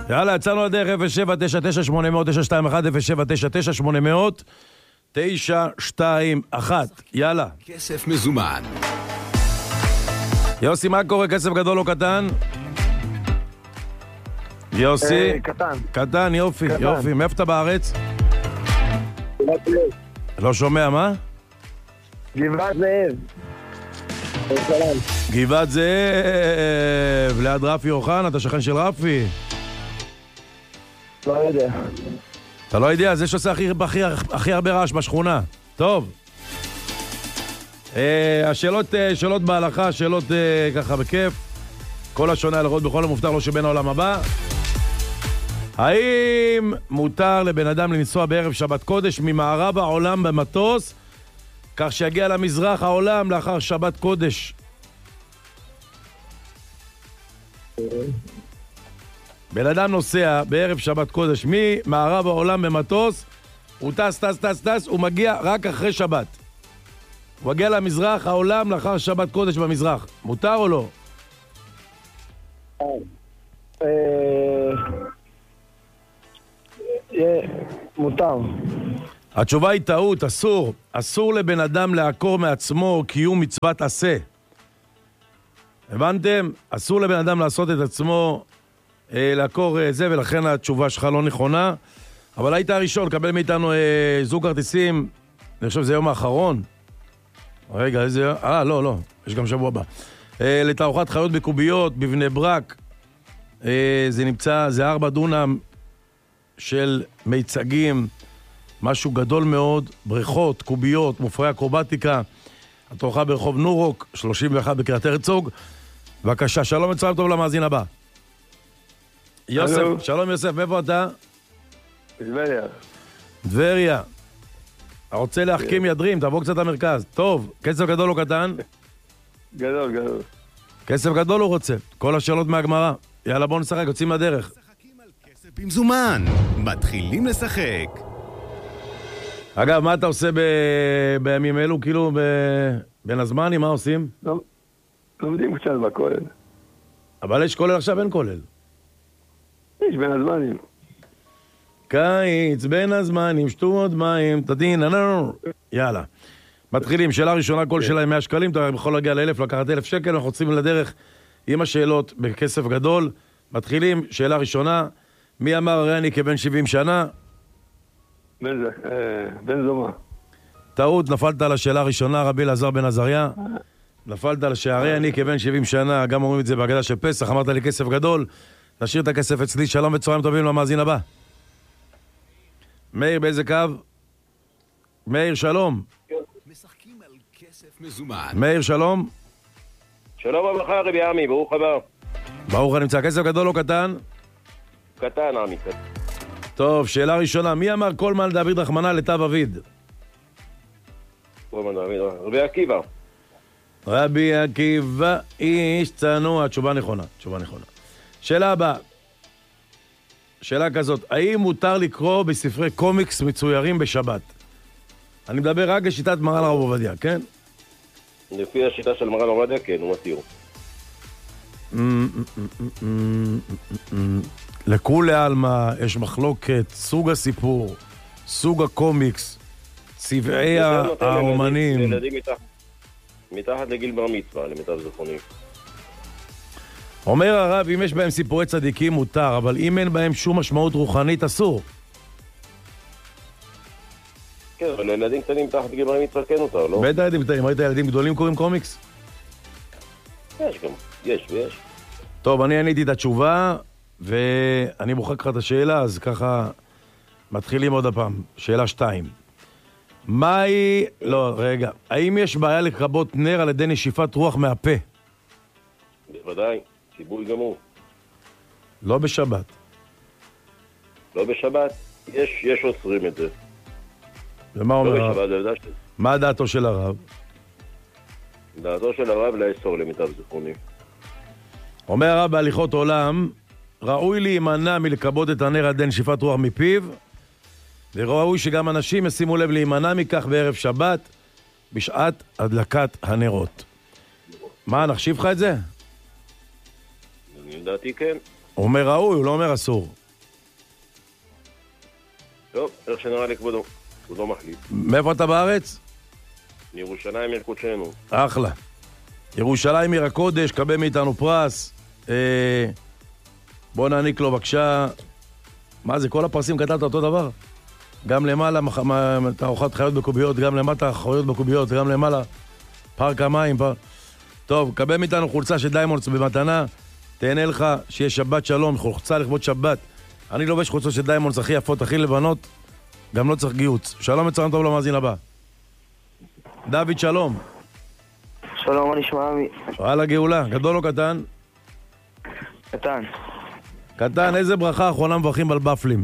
יאללה, יצאנו לדרך 0799-800-921, 0799-800-921. יאללה. כסף מזומן. יוסי, מה קורה? כסף גדול או קטן? יוסי? קטן. קטן, יופי, קטן. יופי. מאיפה אתה בארץ? לא שומע, מה? גבעת זאב. גבעת זאב, ליד רפי אוחנה, אתה שכן של רפי? לא יודע. אתה לא יודע, זה שעושה הכי הרבה רעש בשכונה. טוב. השאלות, שאלות בהלכה, שאלות ככה בכיף. כל השונה לראות בכל המובטח לו שבין העולם הבא. האם מותר לבן אדם לנסוע בערב שבת קודש ממערב העולם במטוס, כך שיגיע למזרח העולם לאחר שבת קודש? בן אדם נוסע בערב שבת קודש ממערב העולם במטוס, הוא טס, הוא מגיע רק אחרי שבת. הוא מגיע למזרח העולם לאחר שבת קודש במזרח. מותר או לא? מותר. התשובה היא טעות, אסור. אסור לבן אדם לעקור מעצמו קיום מצוות עשה. הבנתם? אסור לבן אדם לעשות את עצמו לעקור זה, ולכן התשובה שלך לא נכונה. אבל היית הראשון, קבל מאיתנו זוג כרטיסים, אני חושב שזה יום האחרון. רגע, איזה יום? לא, יש גם שבוע הבא. לתערוכת חיות בקוביות, בבני ברק. זה נמצא, זה 4 דונם של מיצגים, משהו גדול מאוד, בריכות, קוביות, מופעי אקרובטיקה. התערוכה ברחוב נורוק, 31 בקריית הרצוג. בבקשה, שלום וצהריים טוב למאזין הבא. יוסף, שלום יוסף, מאיפה אתה? טבריה. טבריה. רוצה להחכים ידרים, תבוא קצת למרכז. טוב, כסף גדול או קטן? גדול. כסף גדול הוא רוצה. כל השאלות מהגמרא. יאללה, בוא נשחק, יוצאים לדרך. משחקים על כסף במזומן. מתחילים לשחק. אגב, מה אתה עושה בימים אלו, כאילו, בין הזמנים, מה עושים? לומדים קצת בכולל. אבל יש כולל עכשיו, אין כולל. יש בין הזמנים. קיץ, בין הזמנים, שתו עוד מים, תדין, יאללה. מתחילים, שאלה ראשונה, כל שאלה עם 100 שקלים, אתה יכול להגיע ל-1,000, לקחת 1,000 שקל, אנחנו רוצים לדרך עם השאלות בכסף גדול. מתחילים, שאלה ראשונה, מי אמר הרי אני כבן 70 שנה? בן זומא. טעות, נפלת על השאלה הראשונה, רבי אלעזר בן עזריה. נפלת על שהרי אני כבן 70 שנה, גם אומרים את זה בהגדה של פסח, אמרת לי כסף גדול, נשאיר את הכסף אצלי, שלום וצהריים טובים למאזין הבא. מאיר, באיזה קו? מאיר, שלום. משחקים על כסף מזומן. מאיר, שלום. שלום וברכה, רבי עמי, ברוך הבא. ברוך הנמצא, כסף גדול או קטן? קטן, עמי, קטן. טוב, שאלה ראשונה, מי אמר כל מעל דוד רחמנא לתו אביד? רבי עקיבא. רבי עקיבא, איש צנוע. תשובה נכונה. שאלה הבאה. שאלה כזאת, האם מותר לקרוא בספרי קומיקס מצוירים בשבת? אני מדבר רק לשיטת מרן הרב עובדיה, כן? לפי השיטה של מרן עובדיה, כן, הוא מתיר. לכולי עלמא יש מחלוקת, סוג הסיפור, סוג הקומיקס, צבעי האומנים. ילדים מתחת לגיל בר מצווה, למיטב זכרוני. אומר הרב, אם יש בהם סיפורי צדיקים מותר, אבל אם אין בהם שום משמעות רוחנית אסור. כן, אבל לילדים קטנים מתחת לגיל בר מצווה כן מותר, לא? בטח ילדים קטנים, ראית ילדים גדולים קוראים קומיקס? יש גם, יש. טוב, אני עניתי את התשובה, ואני מוחק לך את השאלה, אז ככה מתחילים עוד הפעם. שאלה 2. האם יש בעיה לכבות נר על ידי נשיפת רוח מהפה? בוודאי, ציבוי גמור. לא בשבת. לא בשבת? יש אוסרים את זה. ומה אומר לא הרב? בשבת, זה יודע שזה. מה דעתו של הרב? דעתו של הרב לאסור למיטב זכרוני. אומר הרב בהליכות עולם, ראוי להימנע מלכבות את הנר על ידי נשיפת רוח מפיו, וראוי שגם אנשים ישימו לב להימנע מכך בערב שבת, בשעת הדלקת הנרות. מה, נחשיב לך את זה? אני לדעתי כן. הוא אומר ראוי, הוא לא אומר אסור. טוב, איך שנראה לי כבודו. כבודו מחליט. מאיפה אתה בארץ? מירושלים עיר קודשנו. אחלה. ירושלים עיר הקודש, קבל מאיתנו פרס. בוא נעניק לו בבקשה. מה זה, כל הפרסים כתבת אותו דבר? גם למעלה, תערוכת חיות בקוביות, גם למטה חיות בקוביות, גם למעלה פארק המים. טוב, קבל מאיתנו חולצה של דיימונדס במתנה. תהנה לך, שיהיה שבת שלום, חולצה לכבוד שבת. אני לובש חולצות של דיימונדס הכי יפות, הכי לבנות, גם לא צריך גיוץ. שלום וצהריים טוב למאזין הבא. דוד, שלום. שלום, מה נשמע? על הגאולה, גדול או קטן? קטן. קטן, איזה ברכה אחרונה מברכים על בפלים?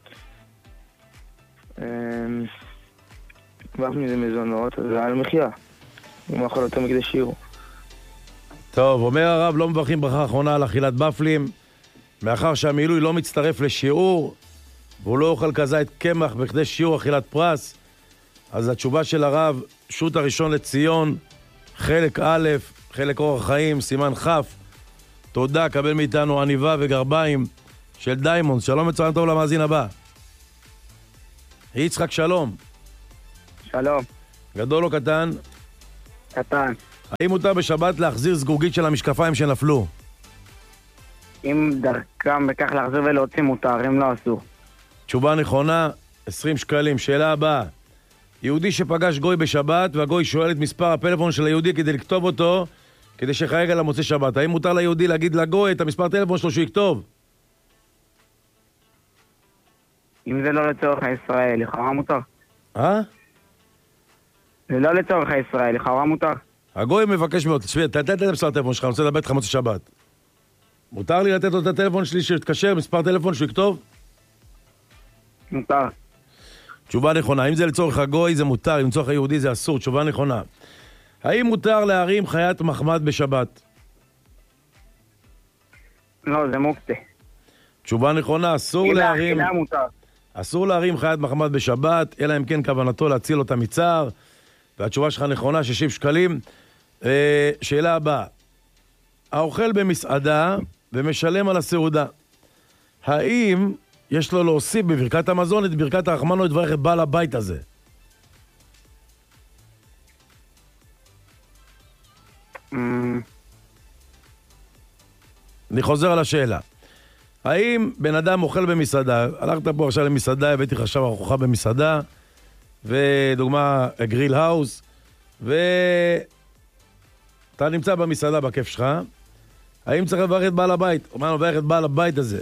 בפלים זה מזונות, זה על מחיה. אם אוכל יותר מכדי שיעור. טוב, אומר הרב, לא מברכים ברכה אחרונה על אכילת בפלים, מאחר שהמילוי לא מצטרף לשיעור, והוא לא אוכל כזית קמח בכדי שיעור אכילת פרס, אז התשובה של הרב, שו"ת הראשון לציון, חלק א', חלק אורח חיים, סימן כ', תודה, קבל מאיתנו עניבה וגרביים של דיימונד. שלום וצהריים טוב למאזין הבא. יצחק, שלום. שלום. גדול או קטן? קטן. האם מותר בשבת להחזיר זגוגית של המשקפיים שנפלו? אם דרכם בכך להחזיר ולהוציא מותר, אם לא אסור. תשובה נכונה, 20 שקלים. שאלה הבאה. יהודי שפגש גוי בשבת, והגוי שואל את מספר הפלאפון של היהודי כדי לכתוב אותו, כדי שחייג על המוצא שבת. האם מותר ליהודי להגיד לגוי את המספר טלפון שלו שהוא יכתוב? אם זה לא לצורך הישראל, לכאורה מותר. זה לא לצורך הישראל, לכאורה מותר. הגוי מבקש מאוד, תשמע, תתת את המספר הטלפון שלך, אני רוצה לדבר איתך מוצא שבת. מותר לי לתת לו את הטלפון שלי שיתקשר, מספר טלפון שהוא יכתוב? מותר. תשובה נכונה. אם זה לצורך הגוי זה מותר, אם לצורך היהודי זה אסור. תשובה נכונה. האם מותר להרים חיית מחמד בשבת? לא, זה מוקצה. תשובה נכונה, אסור להרים... אכילה מותר. אסור להרים חיית מחמד בשבת, אלא אם כן כוונתו להציל אותה מצער. והתשובה שלך נכונה, 60 שקלים. שאלה הבאה. האוכל במסעדה ומשלם על הסעודה. האם יש לו להוסיף בברכת המזון את ברכת הרחמן או את ברך את בעל הבית הזה? אני חוזר על השאלה. האם בן אדם אוכל במסעדה, הלכת פה עכשיו למסעדה, הבאתי לך עכשיו ארוחה במסעדה, ודוגמה גריל האוס, ואתה נמצא במסעדה בכיף שלך, האם צריך לברך את בעל הבית? אומר לו, לברך את בעל הבית הזה.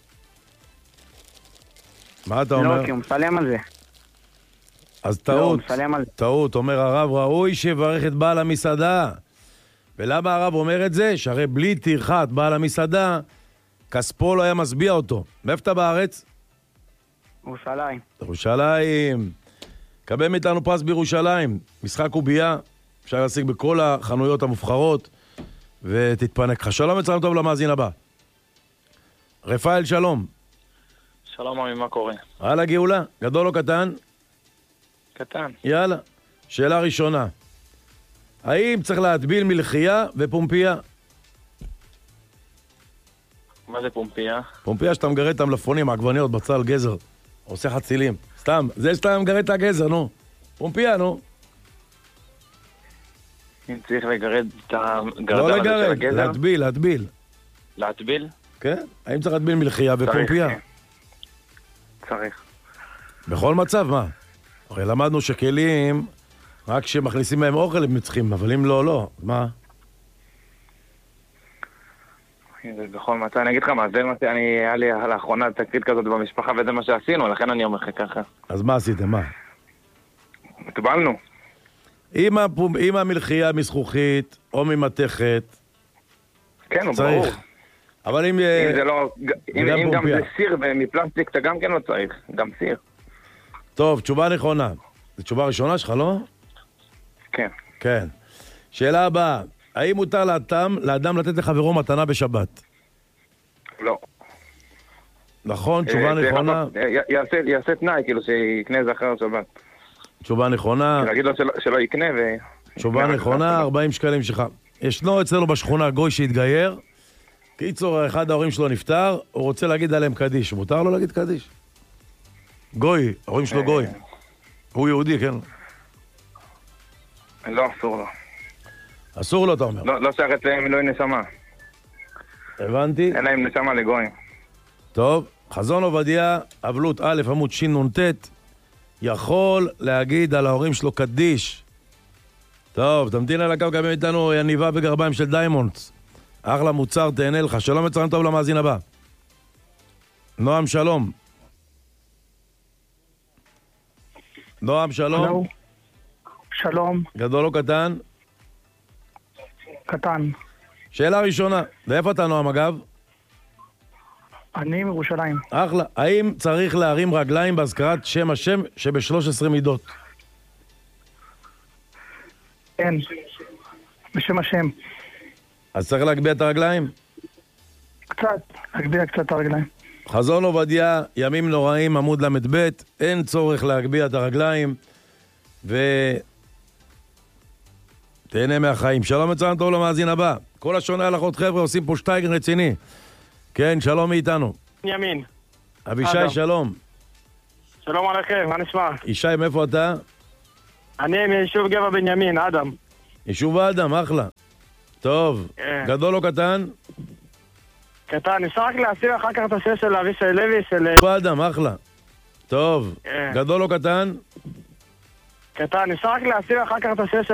מה אתה אומר? לא, כי הוא משלם על זה. אז טעות, לא, משלם על זה. טעות, אומר הרב, ראוי שיברך את בעל המסעדה. ולמה הרב אומר את זה? שהרי בלי טרחת בעל המסעדה, כספו לא היה משביע אותו. מאיפה אתה בארץ? ירושלים. ירושלים. קבל מאיתנו פרס בירושלים. משחק קובייה, אפשר להשיג בכל החנויות המובחרות, ותתפנק לך. שלום וצהריים טוב למאזין הבא. רפאל, שלום. שלום עמי, מה קורה? על הגאולה, גדול או קטן? קטן. יאללה. שאלה ראשונה. האם צריך להטביל מלחייה ופומפייה? מה זה פומפייה? פומפייה שאתה מגרד את המלפונים, העגבניות, בצל, גזר. עושה חצילים. סתם, זה שאתה מגרד את הגזר, נו. פומפייה, נו. אם צריך לגרד את הגרדל לא הזה של לגרד, הגזר? להטביל. להטביל? כן? האם צריך להטביל מלחייה ופומפייה? צריך. בכל מצב, מה? הרי למדנו שכלים, רק כשמכניסים מהם אוכל הם צריכים, אבל אם לא, לא. מה? זה בכל מצב. אני אגיד לך מה, זה מה היה לי לאחרונה תקרית כזאת במשפחה, וזה מה שעשינו, לכן אני אומר לך ככה. אז מה עשיתם, מה? הטבלנו. אם המלחייה מזכוכית או ממתכת, כן, הוא צריך. ברור. אבל אם... אם זה לא... אם גם פומפייה. זה סיר ומפלסטיק, אתה גם כן לא צריך. גם סיר. טוב, תשובה נכונה. זו תשובה ראשונה שלך, לא? כן. כן. שאלה הבאה. האם מותר לאדם לתת לחברו מתנה בשבת? לא. נכון, תשובה נכונה. יעשה תנאי, כאילו שיקנה את זה אחר השבת. תשובה נכונה. להגיד לו שלא יקנה ו... תשובה נכונה, 40 שקלים שלך. ישנו אצלנו בשכונה גוי שהתגייר. קיצור, אחד ההורים שלו נפטר, הוא רוצה להגיד עליהם קדיש. מותר לו להגיד קדיש? גוי, ההורים שלו גוי. הוא יהודי, כן? לא, אסור לו. אסור לו, אתה אומר. לא שייכת להם אלוהי נשמה. הבנתי. אין להם נשמה לגויים. טוב, חזון עובדיה, אבלות א' עמוד שנ"ט, יכול להגיד על ההורים שלו קדיש. טוב, תמתין על הקו, גם איתנו יניבה בגרביים של דיימונדס. אחלה מוצר, תהנה לך. שלום וצהריים טוב למאזין הבא. נועם, שלום. נועם, שלום. הלו. שלום. גדול או קטן? קטן. שאלה ראשונה, ואיפה אתה נועם אגב? אני מירושלים. אחלה. האם צריך להרים רגליים בהזכרת שם השם שב-13 מידות? אין. בשם השם. אז צריך להגביה את הרגליים? קצת. להגביה קצת את הרגליים. חזון עובדיה, ימים נוראים, עמוד ל"ב, אין צורך להגביה את הרגליים, תהנה מהחיים. שלום וצהריים טוב למאזין הבא. כל השונה הלכות חבר'ה עושים פה שטייגן רציני. כן, שלום מאיתנו. בנימין. אבישי, אדם. שלום. שלום עליכם, מה נשמע? ישי, מאיפה אתה? אני מיישוב גבע בנימין, אדם. יישוב אדם, אחלה. טוב, גדול או קטן? קטן, אפשר רק להסיר אחר כך את השיר של אבישי לוי של... אדם, אחלה. טוב, גדול או קטן? קטן, אפשר רק להסיר אחר כך את השיר של